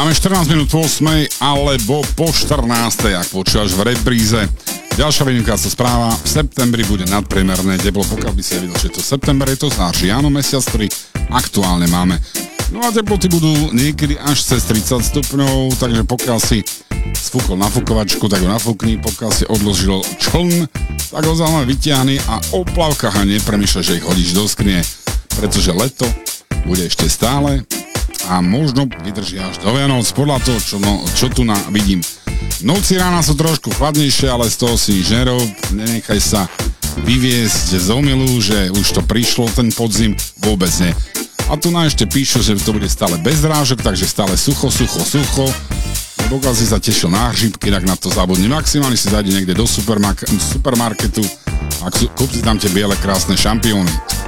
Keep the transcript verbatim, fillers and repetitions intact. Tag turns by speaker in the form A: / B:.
A: Máme štrnásť minút po ôsmej alebo po štrnástej, ak počúvaš v repríze. Ďalšia vynikajúca správa, v septembri bude nadpriemerné teplo, pokiaľ by si videl, že to september je to znáši, áno, mesiac, ktorý aktuálne máme. No a teploty budú niekedy až cez tridsať stupňov, takže pokiaľ si sfúkol nafúkovačku, tak ho nafúkni, pokiaľ si odložil čln, tak ho zaujímavé vyťahni a o plavkách a nepremýšľaj, že ich hodíš do skrine, pretože leto bude ešte stále a možno vydrží až do Vianoc, podľa toho, čo, no, čo tu na, vidím. Noci rána sú trošku chladnejšie, ale z toho si nič nerob, nenechaj sa vyviesť z omylu, že už to prišlo, ten podzim, vôbec nie. A tu na ešte píšu, že to bude stále bez rážok, takže stále sucho, sucho, sucho. Pokiaľ si sa tešil na hřibky, tak na to zabudni. Maximálne si zajdi niekde do supermark- supermarketu a kúp si tam tie biele krásne šampióny.